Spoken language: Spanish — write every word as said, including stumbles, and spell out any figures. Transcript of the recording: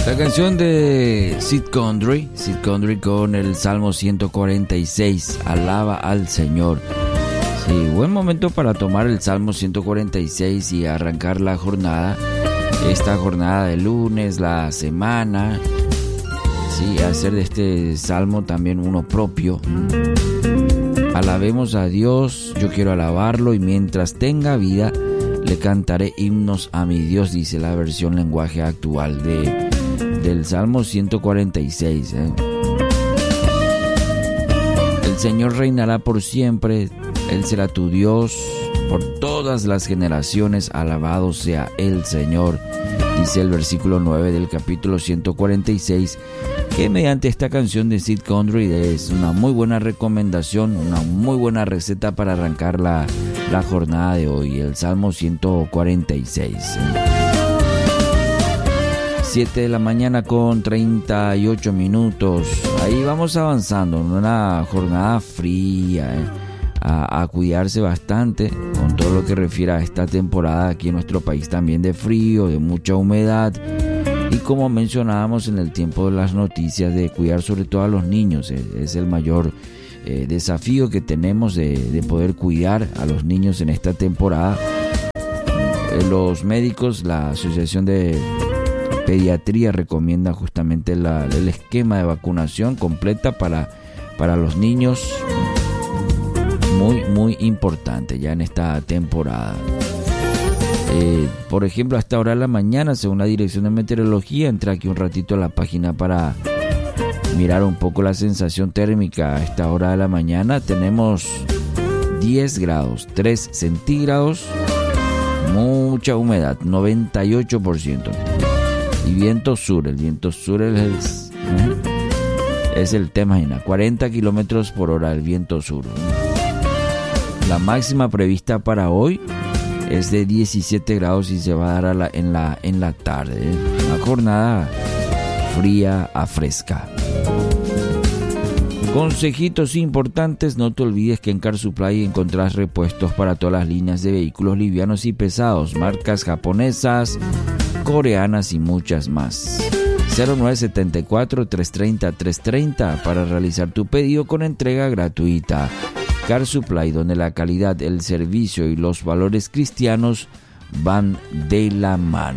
La canción de Sid Condry, Sid Condry con el Salmo ciento cuarenta y seis, alaba al Señor. Sí, buen momento para tomar el Salmo ciento cuarenta y seis y arrancar la jornada, esta jornada de lunes, la semana. Sí, hacer de este Salmo también uno propio. Alabemos a Dios, yo quiero alabarlo y mientras tenga vida le cantaré himnos a mi Dios, dice la versión lenguaje actual de, del Salmo ciento cuarenta y seis. ¿eh? El Señor reinará por siempre, Él será tu Dios por todas las generaciones, alabado sea el Señor, dice el versículo nueve del capítulo ciento cuarenta y seis, que mediante esta canción de Sid Condry es una muy buena recomendación, una muy buena receta para arrancar la, la jornada de hoy, el Salmo ciento cuarenta y seis. siete de la mañana con treinta y ocho minutos, ahí vamos avanzando en una jornada fría, ¿eh? a, a cuidarse bastante con todo lo que refiere a esta temporada aquí en nuestro país también de frío, de mucha humedad. Y como mencionábamos en el tiempo de las noticias, de cuidar sobre todo a los niños, es, es el mayor eh, desafío que tenemos de, de poder cuidar a los niños en esta temporada. Eh, los médicos, la Asociación de Pediatría recomienda justamente la, el esquema de vacunación completa para, para los niños, muy muy importante ya en esta temporada. Eh, por ejemplo, a esta hora de la mañana, según la Dirección de Meteorología, entré aquí un ratito a la página para mirar un poco la sensación térmica. A esta hora de la mañana tenemos diez grados, tres centígrados, mucha humedad, noventa y ocho por ciento. Y viento sur, el viento sur es, es el tema, cuarenta kilómetros por hora el viento sur. La máxima prevista para hoy es de diecisiete grados y se va a dar a la, en, la, en la tarde. Una jornada fría a fresca. Consejitos importantes: no te olvides que en Car Supply encontrás repuestos para todas las líneas de vehículos livianos y pesados, marcas japonesas, coreanas y muchas más. cero nueve siete cuatro, tres tres cero, tres tres cero para realizar tu pedido con entrega gratuita. Car Supply, donde la calidad, el servicio y los valores cristianos van de la mano.